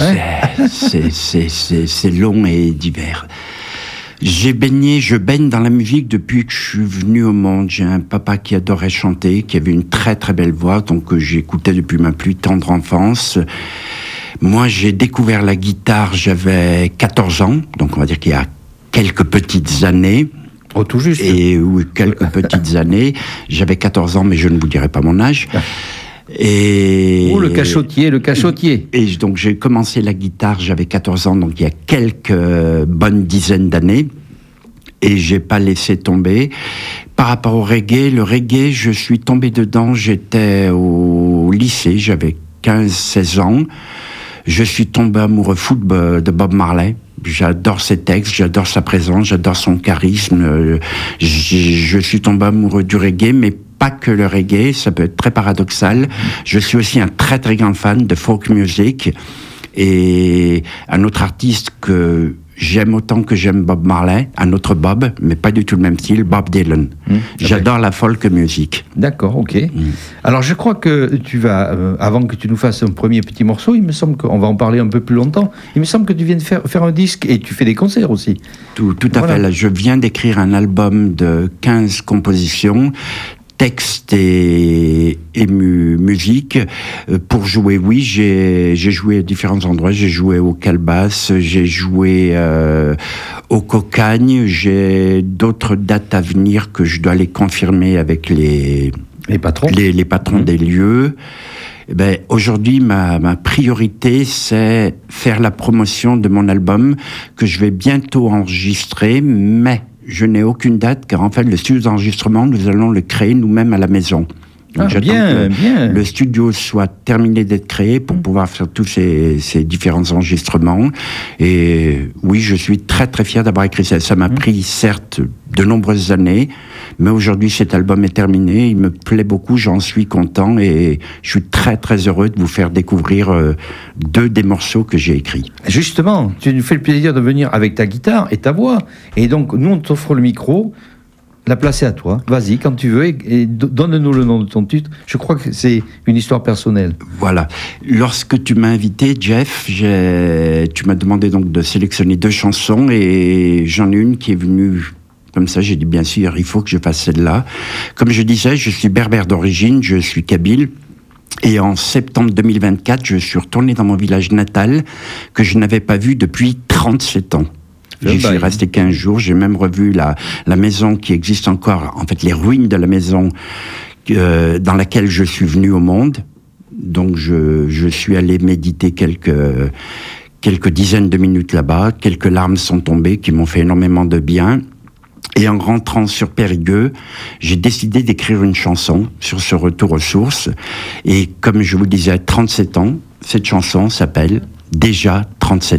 c'est long et divers. Je baigne dans la musique depuis que je suis venu au monde. J'ai un papa qui adorait chanter, qui avait une très très belle voix, donc j'écoutais depuis ma plus tendre enfance. Moi, j'ai découvert la guitare, j'avais 14 ans, donc on va dire qu'il y a quelques petites années. Oh, tout juste. Et oui, quelques petites années. J'avais 14 ans, mais je ne vous dirai pas mon âge. Oh, le cachotier. Et donc, j'ai commencé la guitare, j'avais 14 ans, donc il y a quelques bonnes dizaines d'années. Et j'ai pas laissé tomber. Par rapport au reggae, le reggae, je suis tombé dedans, j'étais au lycée, j'avais 15-16 ans. Je suis tombé amoureux fou de Bob Marley. J'adore ses textes, j'adore sa présence, j'adore son charisme. Je suis tombé amoureux du reggae, mais pas que le reggae, ça peut être très paradoxal. Je suis aussi un très très grand fan de folk music. Et un autre artiste que j'aime autant que j'aime Bob Marley, un autre Bob, mais pas du tout le même style, Bob Dylan. J'adore la folk music. D'accord, ok. Alors je crois que tu vas, avant que tu nous fasses un premier petit morceau, il me semble qu'on va en parler un peu plus longtemps, il me semble que tu viens de faire un disque et tu fais des concerts aussi. Tout à fait. Là, je viens d'écrire un album de 15 compositions, texte et musique. Pour jouer, oui, j'ai joué à différents endroits. J'ai joué au Calbas, j'ai joué au Cocagne. J'ai d'autres dates à venir que je dois les confirmer avec les patrons, les patrons des lieux. Aujourd'hui, ma priorité, c'est faire la promotion de mon album que je vais bientôt enregistrer, mais je n'ai aucune date, car en fait, le studio d'enregistrement, nous allons le créer nous-mêmes à la maison. Donc j'attends que le studio soit terminé d'être créé pour pouvoir faire tous ces différents enregistrements. Et oui, je suis très très fier d'avoir écrit ça. Ça m'a pris certes de nombreuses années, mais aujourd'hui cet album est terminé, il me plaît beaucoup, j'en suis content et je suis très très heureux de vous faire découvrir 2 des morceaux que j'ai écrits. Justement, tu nous fais le plaisir de venir avec ta guitare et ta voix, et donc nous on t'offre le micro. La place est à toi. Vas-y, quand tu veux, et donne-nous le nom de ton titre. Je crois que c'est une histoire personnelle. Voilà. Lorsque tu m'as invité, Jeff, tu m'as demandé donc de sélectionner 2 chansons, et j'en ai une qui est venue comme ça. J'ai dit, bien sûr, il faut que je fasse celle-là. Comme je disais, je suis berbère d'origine, je suis kabyle. Et en septembre 2024, je suis retourné dans mon village natal, que je n'avais pas vu depuis 37 ans. J'y suis resté 15 jours, j'ai même revu la maison qui existe encore, en fait les ruines de la maison dans laquelle je suis venu au monde. Donc je suis allé méditer quelques dizaines de minutes là-bas, quelques larmes sont tombées qui m'ont fait énormément de bien. Et en rentrant sur Périgueux, j'ai décidé d'écrire une chanson sur ce retour aux sources. Et comme je vous disais, 37 ans, cette chanson s'appelle « Déjà 37 ans ».